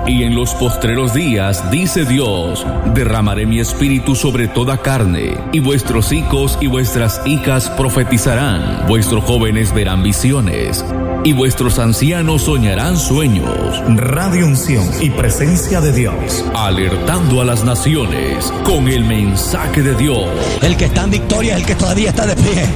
Y en los postreros días, dice Dios, derramaré mi espíritu sobre toda carne, y vuestros hijos y vuestras hijas profetizarán, vuestros jóvenes verán visiones, y vuestros ancianos soñarán sueños. Radio Unción y Presencia de Dios, alertando a las naciones con el mensaje de Dios. El que está en victoria es el que todavía está de pie.